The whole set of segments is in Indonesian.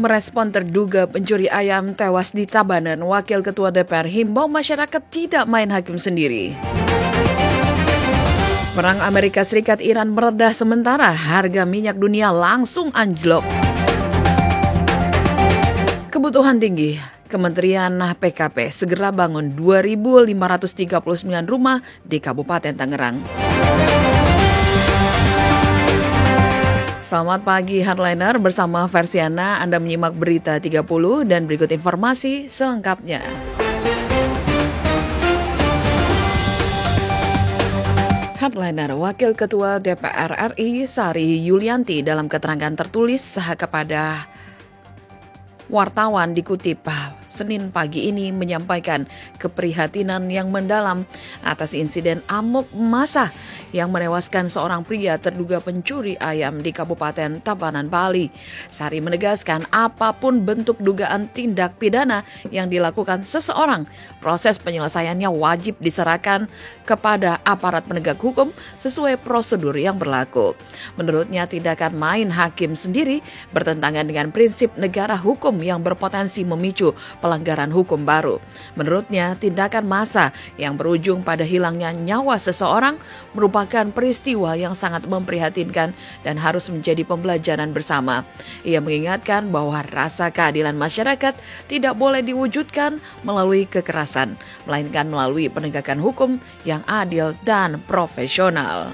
Merespon terduga pencuri ayam tewas di Tabanan, Wakil Ketua DPR himbau masyarakat tidak main hakim sendiri. Perang Amerika Serikat-Iran mereda sementara, harga minyak dunia langsung anjlok. Kebutuhan tinggi, Kementerian PKP segera bangun 2.539 rumah di Kabupaten Tangerang. Selamat pagi Hardliner, bersama Versiana Anda menyimak berita 30 dan berikut informasi selengkapnya. Hardliner, Wakil Ketua DPR RI Sari Yulianti dalam keterangan tertulis kepada wartawan dikutip Senin pagi ini menyampaikan keprihatinan yang mendalam atas insiden amuk massa yang menewaskan seorang pria terduga pencuri ayam di Kabupaten Tabanan, Bali. Sari menegaskan apapun bentuk dugaan tindak pidana yang dilakukan seseorang, proses penyelesaiannya wajib diserahkan kepada aparat penegak hukum sesuai prosedur yang berlaku. Menurutnya tindakan main hakim sendiri bertentangan dengan prinsip negara hukum yang berpotensi memicu pelanggaran hukum baru. Menurutnya, tindakan massa yang berujung pada hilangnya nyawa seseorang merupakan peristiwa yang sangat memprihatinkan dan harus menjadi pembelajaran bersama. Ia mengingatkan bahwa rasa keadilan masyarakat tidak boleh diwujudkan melalui kekerasan, melainkan melalui penegakan hukum yang adil dan profesional.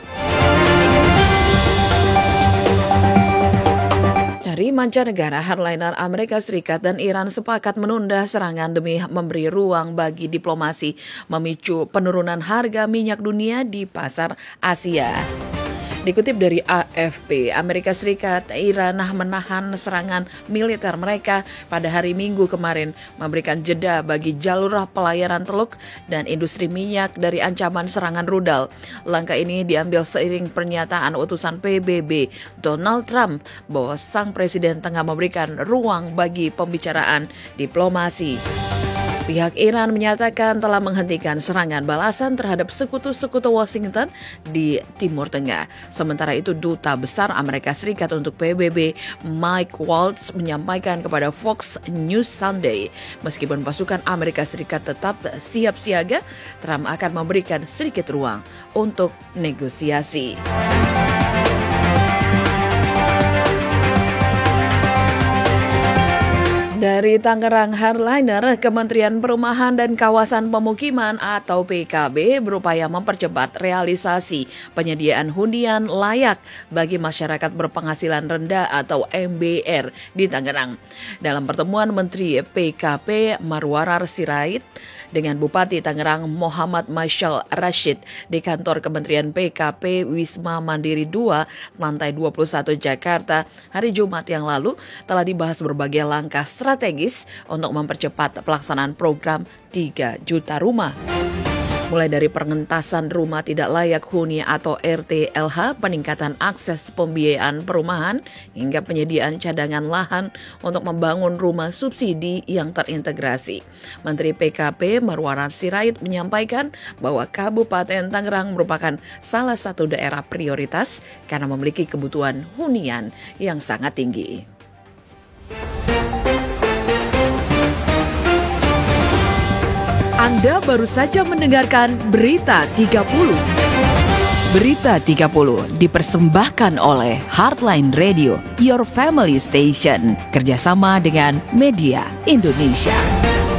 Dari mancanegara, Hardliner, Amerika Serikat dan Iran sepakat menunda serangan demi memberi ruang bagi diplomasi memicu penurunan harga minyak dunia di pasar Asia. Dikutip dari AFP, Amerika Serikat, Iran menahan serangan militer mereka pada hari Minggu kemarin, memberikan jeda bagi jalur pelayaran Teluk dan industri minyak dari ancaman serangan rudal. Langkah ini diambil seiring pernyataan utusan PBB Donald Trump bahwa sang presiden tengah memberikan ruang bagi pembicaraan diplomasi. Pihak Iran menyatakan telah menghentikan serangan balasan terhadap sekutu-sekutu Washington di Timur Tengah. Sementara itu, Duta Besar Amerika Serikat untuk PBB Mike Waltz menyampaikan kepada Fox News Sunday, meskipun pasukan Amerika Serikat tetap siap siaga, Trump akan memberikan sedikit ruang untuk negosiasi. Dari Tangerang, Hardliner, Kementerian Perumahan dan Kawasan Pemukiman atau PKB berupaya mempercepat realisasi penyediaan hunian layak bagi masyarakat berpenghasilan rendah atau MBR di Tangerang. Dalam pertemuan Menteri PKP Marwarar Sirait dengan Bupati Tangerang Muhammad Masyal Rashid di kantor Kementerian PKP Wisma Mandiri 2, lantai 21 Jakarta, hari Jumat yang lalu telah dibahas berbagai langkah strategis untuk mempercepat pelaksanaan program 3 juta rumah. Mulai dari pengentasan rumah tidak layak huni atau RTLH, peningkatan akses pembiayaan perumahan, hingga penyediaan cadangan lahan untuk membangun rumah subsidi yang terintegrasi. Menteri PKP Marwarar Sirait menyampaikan bahwa Kabupaten Tangerang merupakan salah satu daerah prioritas karena memiliki kebutuhan hunian yang sangat tinggi. Anda baru saja mendengarkan Berita 30. Berita 30 dipersembahkan oleh Heartline Radio, Your Family Station, kerjasama dengan Media Indonesia.